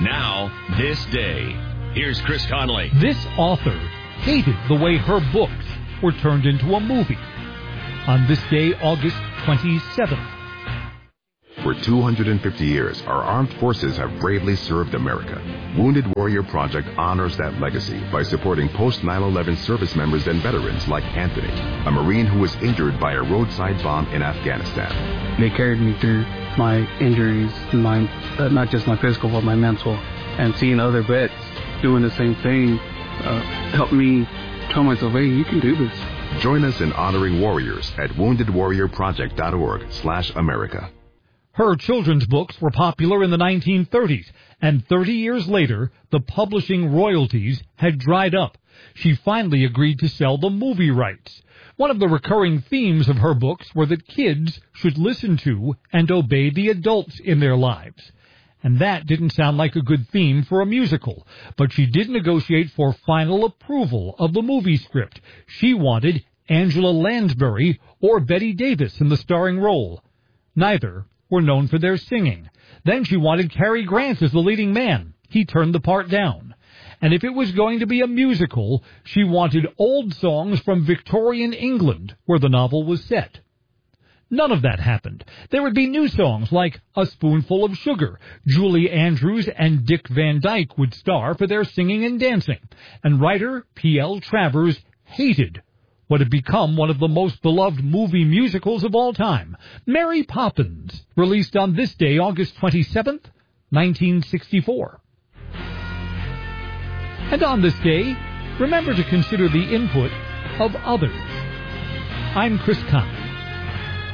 Now, this day. Here's Chris Conley. This author hated the way her books were turned into a movie. On this day, August 27th. For 250 years, our armed forces have bravely served America. Wounded Warrior Project honors that legacy by supporting post-9/11 service members and veterans like Anthony, a Marine who was injured by a roadside bomb in Afghanistan. They carried me through my injuries, not just my physical, but my mental. And seeing other vets doing the same thing helped me tell myself, hey, you can do this. Join us in honoring warriors at woundedwarriorproject.org/America. Her children's books were popular in the 1930s, and 30 years later, the publishing royalties had dried up. She finally agreed to sell the movie rights. One of the recurring themes of her books were that kids should listen to and obey the adults in their lives. And that didn't sound like a good theme for a musical, but she did negotiate for final approval of the movie script. She wanted Angela Lansbury or Bette Davis in the starring role. Neither were known for their singing. Then she wanted Cary Grant as the leading man. He turned the part down. And if it was going to be a musical, she wanted old songs from Victorian England, where the novel was set. None of that happened. There would be new songs like A Spoonful of Sugar. Julie Andrews and Dick Van Dyke would star for their singing and dancing. And writer P.L. Travers hated what had become one of the most beloved movie musicals of all time, Mary Poppins, released on this day, August 27th, 1964. And on this day, remember to consider the input of others. I'm Chris Conley.